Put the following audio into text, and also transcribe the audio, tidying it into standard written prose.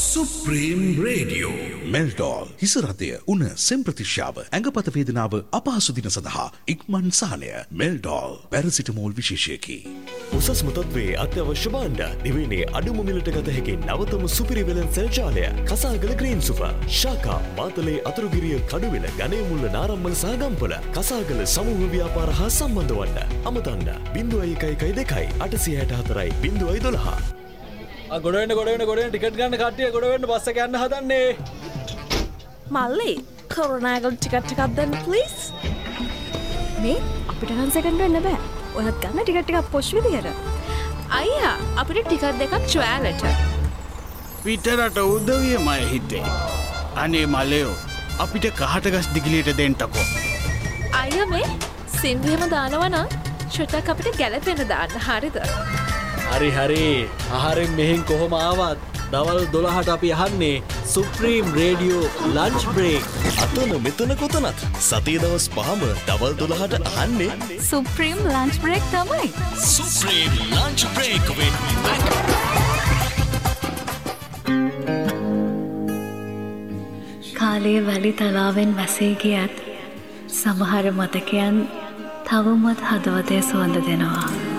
Supreme Radio Meldol හිසරදය උන සෙම්ප්‍රතිශ්‍යාව ඇඟපත වේදනාව අපහසු දින සඳහා ඉක්මන් සහනය මෙල්ඩෝල් පැරසිටමෝල් විශේෂයකි. උසස් තත්ත්වයේ අත්‍යවශ්‍ය භාණ්ඩ දිවයිනේ අඩුම මිලට ගත හැකි නවතම සුපිරි වෙළඳ සංචාලය කසාගල ග්‍රීන් සුපර් ශාඛා මාතලේ අතුරුගිරිය කඩුවෙල ගණේමුල්ල නාරම්මල සහ ගම්පල කසාගල සමූහ ව්‍යාපාර හා සම්බන්ධ වන්න අමතන්න 0112 864 012 ගොඩවෙන්න ටිකට් ගන්න කට්ටිය ගොඩවෙන්න බස් එක යන්න හදන්නේ. මල්ලි කොරෝනාගල් ටිකට් එකක් දෙන්න ප්ලීස්. මේ අපිට නම් සෙකන්ඩ් වෙන්න බෑ. ඔයත් ගන්න ටිකට් ටිකක් පොෂ් විදියට. අයියා අපිට ටිකට් දෙකක් ට්‍රයලට. පිටරට උදවියමයි හිතේ. අනේ මලයෝ අපිට කහට ගස් දිගලියට දෙන්නකෝ. අයියා මේ සින්දුවෙම දානවා නම් ෂොටක් අපිට ගැලපෙන්න දාන්න හරිද? හරි ආහාරෙන් මෙහෙන් කොහොම ආවත් දවල් 12ට අපි අහන්නේ සුප්‍රීම් රේඩියෝ ලන්ච් බ්‍රේක්. අතන මෙතන කොතනත් සතිය දවස් 5ම දවල් 12ට අහන්නේ සුප්‍රීම් ලන්ච් බ්‍රේක් තමයි. Supreme lunch break with Mac. කාලයේ වැලි තලාවෙන් වැසී ගියත් සමහර මතකයන් තවමත් හදවතේ සුවඳ දෙනවා.